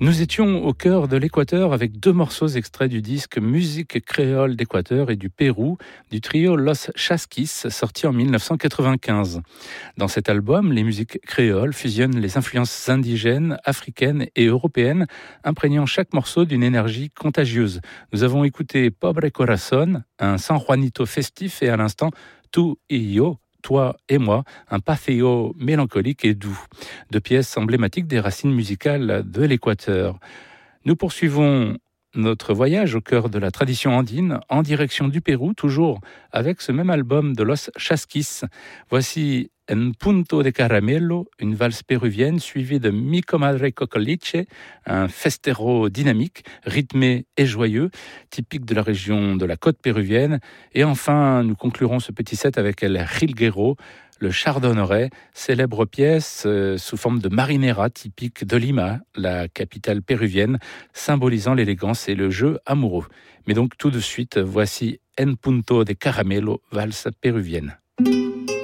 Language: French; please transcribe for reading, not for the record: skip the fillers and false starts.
Nous étions au cœur de l'Équateur avec deux morceaux extraits du disque Musique créole d'Équateur et du Pérou du trio Los Chasquis, sorti en 1995. Dans cet album, les musiques créoles fusionnent les influences indigènes, africaines et européennes, imprégnant chaque morceau d'une énergie contagieuse. Nous avons écouté Pobre Corazón, un San Juanito festif, et à l'instant Tu y Yo, Toi et moi, un pathéo mélancolique et doux, deux pièces emblématiques des racines musicales de l'Équateur. Nous poursuivons notre voyage au cœur de la tradition andine, en direction du Pérou, toujours avec ce même album de Los Chasquis. Voici Un Punto de Caramelo, une valse péruvienne suivie de Mi Comadre Cocoliche, un festero dynamique, rythmé et joyeux, typique de la région de la côte péruvienne. Et enfin, nous conclurons ce petit set avec El Jilguero, le chardonneret, célèbre pièce sous forme de marinera typique de Lima, la capitale péruvienne, symbolisant l'élégance et le jeu amoureux. Mais donc tout de suite, voici Un Punto de Caramelo, valse péruvienne.